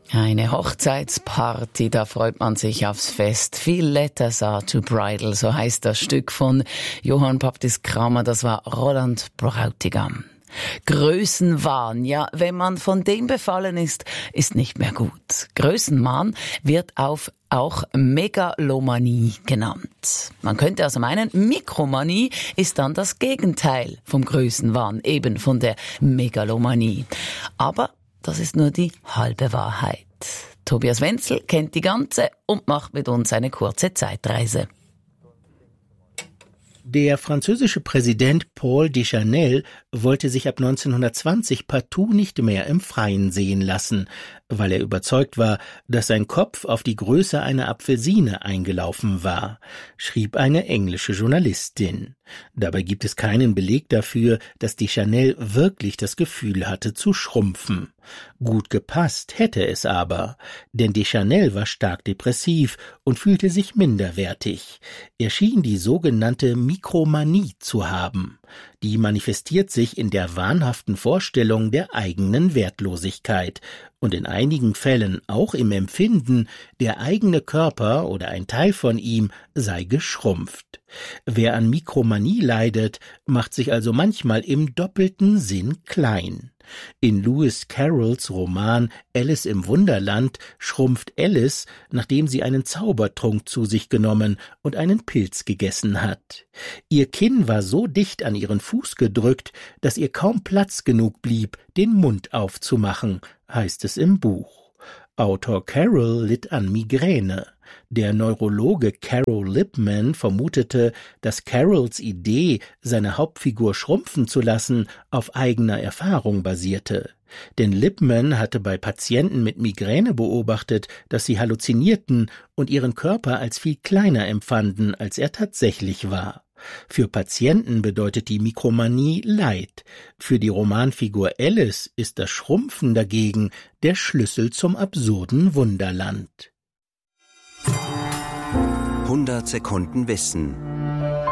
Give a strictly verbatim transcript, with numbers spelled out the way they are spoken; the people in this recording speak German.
Eine Hochzeitsparty, da freut man sich aufs Fest. Viel Letters are to bridal, so heißt das Stück von Johann Baptist Cramer, das war Roland Bräutigam. Größenwahn, ja, wenn man von dem befallen ist, ist nicht mehr gut. Größenwahn wird auf auch Megalomanie genannt. Man könnte also meinen, Mikromanie ist dann das Gegenteil vom Größenwahn, eben von der Megalomanie. Aber das ist nur die halbe Wahrheit. Tobias Wenzel kennt die ganze und macht mit uns eine kurze Zeitreise. Der französische Präsident Paul Deschanel wollte sich ab neunzehnhundertzwanzig partout nicht mehr im Freien sehen lassen, weil er überzeugt war, dass sein Kopf auf die Größe einer Apfelsine eingelaufen war, schrieb eine englische Journalistin. Dabei gibt es keinen Beleg dafür, dass Deschanel wirklich das Gefühl hatte zu schrumpfen. Gut gepasst hätte es aber, denn Deschanel war stark depressiv und fühlte sich minderwertig. Er schien die sogenannte Mikromanie zu haben. Die manifestiert sich in der wahnhaften Vorstellung der eigenen Wertlosigkeit und in einigen Fällen auch im Empfinden, der eigene Körper oder ein Teil von ihm sei geschrumpft. Wer an Mikromanie leidet, macht sich also manchmal im doppelten Sinn klein. In Lewis Carrolls Roman Alice im Wunderland schrumpft Alice, nachdem sie einen Zaubertrunk zu sich genommen und einen Pilz gegessen hat. Ihr Kinn war so dicht an ihren Fuß gedrückt, dass ihr kaum Platz genug blieb, den Mund aufzumachen, heißt es im Buch. Autor Carroll litt an Migräne. Der Neurologe Carol Lipman vermutete, dass Carrolls Idee, seine Hauptfigur schrumpfen zu lassen, auf eigener Erfahrung basierte. Denn Lipman hatte bei Patienten mit Migräne beobachtet, dass sie halluzinierten und ihren Körper als viel kleiner empfanden, als er tatsächlich war. Für Patienten bedeutet die Mikromanie Leid. Für die Romanfigur Alice ist das Schrumpfen dagegen der Schlüssel zum absurden Wunderland. hundert Sekunden Wissen.